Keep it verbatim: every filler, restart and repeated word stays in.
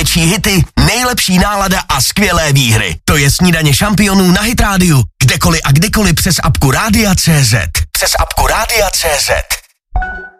největší hity, nejlepší nálada a skvělé výhry. To je Snídaně šampionů na Hit rádiu. Kdekoliv a kdykoliv přes apku Rádia tečka cé zet. Přes apku Rádia tečka cé zet.